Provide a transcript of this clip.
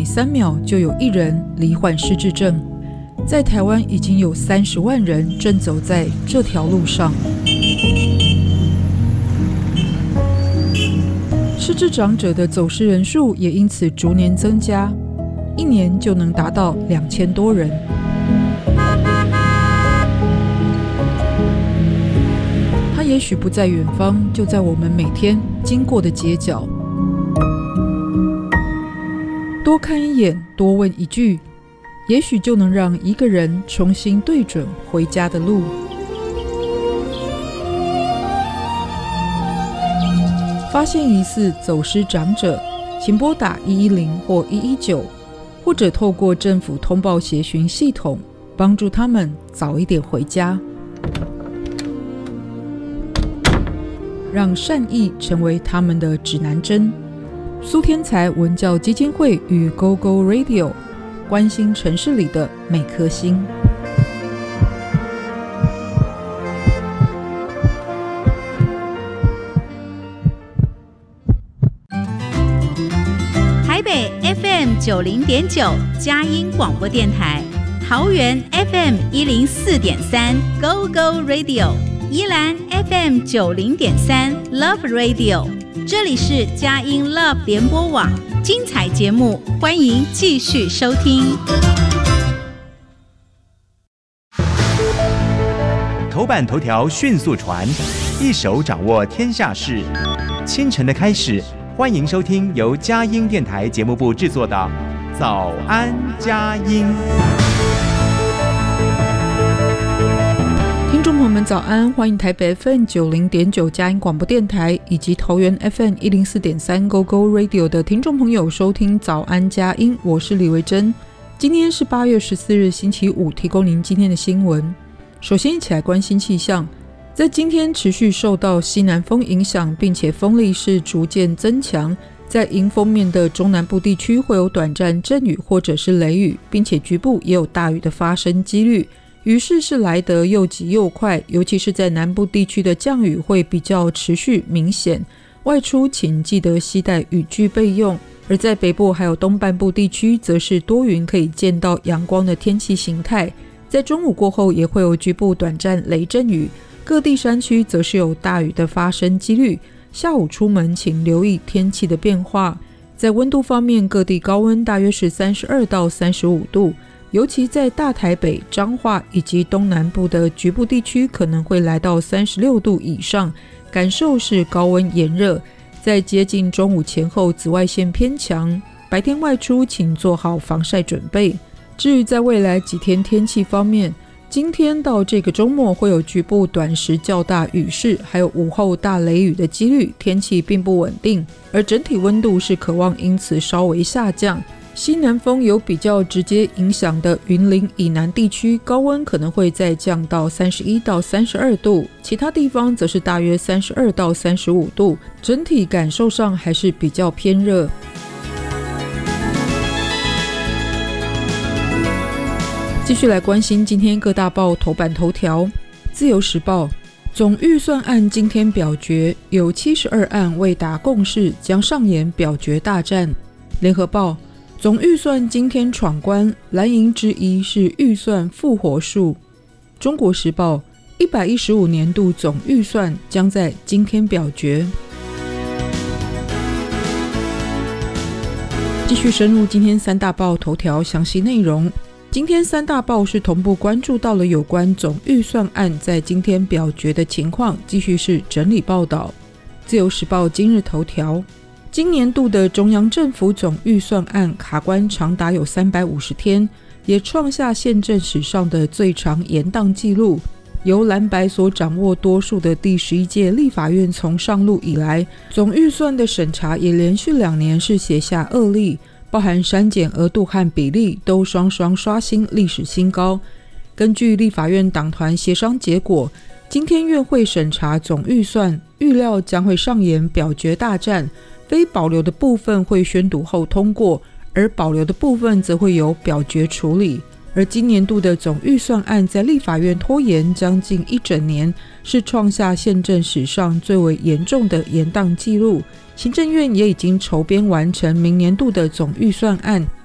3秒就有1人罹患失智症。在台湾已经有30万人正走在这条路上。失智长者的走失人数也因此逐年增加，1年就能达到2000多人。他也许不在远方，就在我们每天经过的街角。多看一眼，多问一句，也许就能让一个人重新对准回家的路。发现疑似走失长者，请拨打110或119，或者透过政府通报协寻系统，帮助他们早一点回家，让善意成为他们的指南针。苏天才文教基金会与 GoGo Radio 关心城市里的每颗心。 台北 FM90.9 佳音广播电台，桃园 FM104.3 GoGo Radio， 宜兰 FM90.3 Love Radio， 这里是佳音 Love 联播网，精彩节目欢迎继续收听。 头版头条迅速传，一手掌握天下事。清晨的开始，欢迎收听由佳音电台节目部制作的《早安佳音》。 听众朋友们早安，欢迎台北 FM90.9 佳音广播电台以及桃园 FM104.3 GoGo Radio 的听众朋友收听早安佳音，我是李维珍。今天是8月14日星期五，提供您今天的新闻。首先一起来关心气象，在今天持续受到西南风影响，并且风力是逐渐增强，在迎风面的中南部地区会有短暂阵雨或者是雷雨，并且局部也有大雨的发生几率，雨势是来得又急又快，尤其是在南部地区的降雨会比较持续明显，外出请记得携带雨具备用。而在北部还有东半部地区则是多云，可以见到阳光的天气形态，在中午过后也会有局部短暂雷阵雨，各地山区则是有大雨的发生几率，下午出门请留意天气的变化。在温度方面，各地高温大约是32到35度，尤其在大台北、彰化以及东南部的局部地区可能会来到36度以上，感受是高温炎热。在接近中午前后，紫外线偏强，白天外出请做好防晒准备。至于在未来几天天气方面，今天到这个周末会有局部短时较大雨势，还有午后大雷雨的几率，天气并不稳定，而整体温度是可望因此稍微下降。西南风有比较直接影响的云林以南地区，高温可能会再降到31到32度，其他地方则是大约32到35度，整体感受上还是比较偏热。继续来关心今天各大报头版头条。自由时报，总预算案今天表决，有72案未达共识，将上演表决大战。联合报，总预算今天闯关，蓝营之一是预算复活术。中国时报，115年度总预算将在今天表决。继续深入今天三大报头条详细内容。今天三大报是同步关注到了有关总预算案在今天表决的情况，继续是整理报道。自由时报今日头条，今年度的中央政府总预算案卡关长达有350天，也创下宪政史上的最长延宕纪录。由蓝白所掌握多数的第11届立法院从上路以来，总预算的审查也连续2年是写下恶例，包含删减额度和比例都双双刷新历史新高。根据立法院党团协商结果，今天院会审查总预算，预料将会上演表决大战，非保留的部分会宣读后通过，而保留的部分则会由表决处理。而今年度的总预算案在立法院拖延将近1整年，是创下宪政史上最为严重的延宕纪录。行政院也已经筹编完成明年度的总预算案，